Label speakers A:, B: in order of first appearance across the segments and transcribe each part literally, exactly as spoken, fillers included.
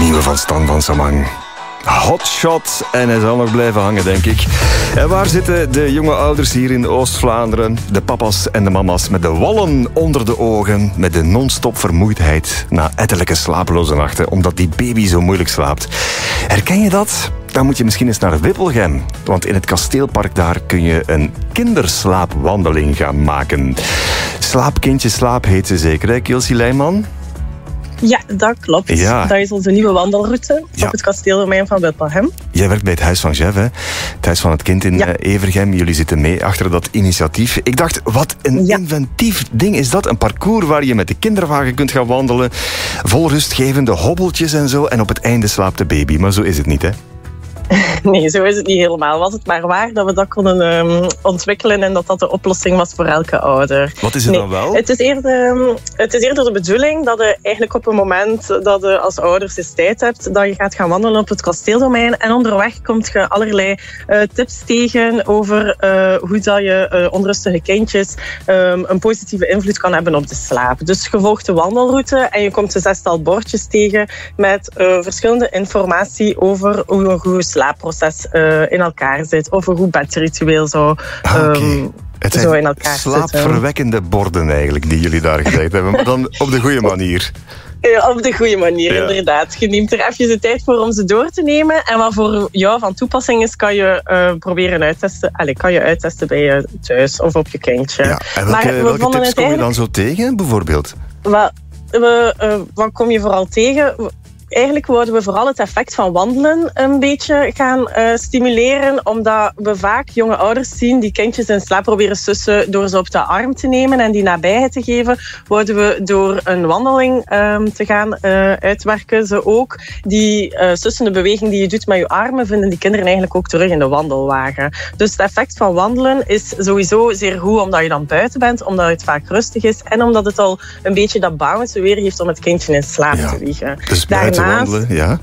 A: nieuwe van Stan van Samang. Hotshot. En hij zal nog blijven hangen, denk ik. En waar zitten de jonge ouders hier in Oost-Vlaanderen? De papa's en de mama's met de wallen onder de ogen. Met de non-stop vermoeidheid na ettelijke slapeloze nachten. Omdat die baby zo moeilijk slaapt. Herken je dat? Dan moet je misschien eens naar Wippelgem. Want in het kasteelpark daar kun je een kinderslaapwandeling gaan maken. Slaapkindje slaap heet ze zeker, hè, Kelsey Leijman?
B: Ja, dat klopt.
A: Ja.
B: Dat is onze nieuwe wandelroute
A: Ja.
B: op het kasteeldomein van Wippelgem.
A: Jij werkt bij het Huis van Jeff, hè? Het Huis van het Kind in
B: Ja.
A: eh, Evergem. Jullie zitten mee achter dat initiatief. Ik dacht, wat een
B: Ja.
A: inventief ding is dat. Een parcours waar je met de kinderwagen kunt gaan wandelen. Vol rustgevende hobbeltjes en zo. En op het einde slaapt de baby. Maar zo is het niet, hè?
B: Nee, zo is het niet helemaal. Was het maar waar dat we dat konden um, ontwikkelen en dat dat de oplossing was voor elke ouder.
A: Wat is het
B: nee,
A: dan wel?
B: Het is, eerder, um, het is eerder de bedoeling dat je eigenlijk op een moment dat je als ouders eens tijd hebt, dat je gaat gaan wandelen op het kasteeldomein en onderweg komt je allerlei uh, tips tegen over uh, hoe dat je uh, onrustige kindjes um, een positieve invloed kan hebben op de slaap. Dus je volgt de wandelroute en je komt een zestal bordjes tegen met uh, verschillende informatie over hoe een goede slaapproces uh, in elkaar zit. Of een goed bedritueel zo,
A: Ah, oké.
B: um,
A: Het
B: zo
A: zijn
B: in elkaar zit.
A: slaapverwekkende borden eigenlijk die jullie daar gezegd hebben. Maar dan op de goede manier.
B: Ja, op de goede manier,
A: Ja.
B: inderdaad. Je neemt er even de tijd voor om ze door te nemen. En wat voor jou van toepassing is, kan je uh, proberen uittesten. Allee, kan je uittesten bij je thuis of op je kindje.
A: Ja. En
B: Maar
A: welke,
B: we
A: welke
B: vonden
A: tips
B: het
A: kom je dan
B: eigenlijk-
A: zo tegen, bijvoorbeeld?
B: Wat, we, uh, wat kom je vooral tegen? Eigenlijk wouden we vooral het effect van wandelen een beetje gaan uh, stimuleren, omdat we vaak jonge ouders zien die kindjes in slaap proberen sussen door ze op de arm te nemen en die nabijheid te geven. Wouden we door een wandeling um, te gaan uh, uitwerken, ze ook die uh, sussende beweging die je doet met je armen, vinden die kinderen eigenlijk ook terug in de wandelwagen. Dus het effect van wandelen is sowieso zeer goed, omdat je dan buiten bent, omdat het vaak rustig is en omdat het al een beetje dat bounce weer geeft om het kindje in slaap
A: Ja.
B: te wiegen.
A: Dus buiten wandelen, ja.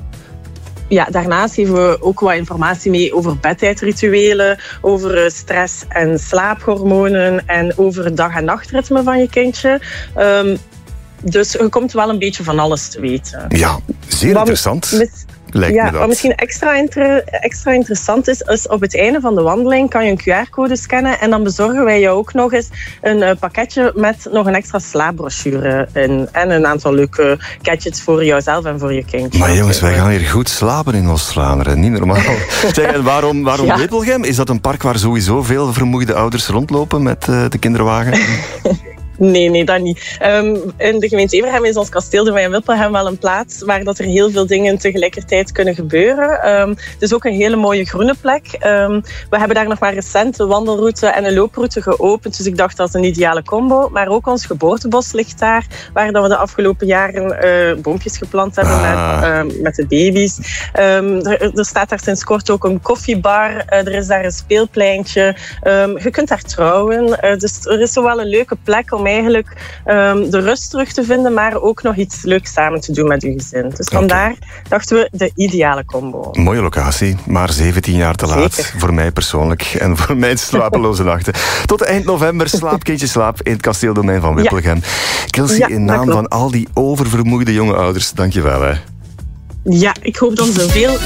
B: Ja, daarnaast geven we ook wat informatie mee over bedtijdrituelen, over stress- en slaaphormonen en over het dag- en nachtritme van je kindje. Um, dus je komt wel een beetje van alles te weten.
A: Ja, zeer
B: Wat
A: interessant.
B: mis-
A: Lijkt
B: ja,
A: me dat.
B: wat misschien extra, inter- extra interessant is, is op het einde van de wandeling kan je een Q R-code scannen en dan bezorgen wij jou ook nog eens een uh, pakketje met nog een extra slaapbrochure in en een aantal leuke gadgets voor jouzelf en voor je kindje.
A: Maar jongens, wij gaan hier goed slapen in Oost-Vlaanderen. Niet normaal. Zeg, en waarom waarom
B: Ja.
A: Wippelgem? Is dat een park waar sowieso veel vermoeide ouders rondlopen met uh, de kinderwagen?
B: Nee, nee, dat niet. Um, in de gemeente Evergem is ons kasteeldomein Wippelgem wel een plaats waar dat er heel veel dingen tegelijkertijd kunnen gebeuren. Um, het is ook een hele mooie groene plek. Um, we hebben daar nog maar recent een wandelroute en een looproute geopend, dus ik dacht dat is een ideale combo. Maar ook ons geboortebos ligt daar, waar dat we de afgelopen jaren uh, boompjes geplant hebben
A: Ah.
B: met, um, met de baby's. Um, er, er staat daar sinds kort ook een koffiebar, uh, er is daar een speelpleintje. Um, je kunt daar trouwen, uh, dus er is zo wel een leuke plek om eigenlijk um, de rust terug te vinden, maar ook nog iets leuks samen te doen met je gezin. Dus vandaar dachten we de ideale combo.
A: Mooie locatie, maar zeventien jaar te laat.
B: Zeker.
A: Voor mij persoonlijk en voor mijn slapeloze nachten. Tot eind november slaap, kindje slaap in het kasteeldomein van Wippelgem. Kelsey,
B: Ja,
A: in
B: dat
A: naam
B: klopt.
A: van al die oververmoeide jonge ouders, dank je wel. Hè.
B: Ja, ik hoop dan zoveel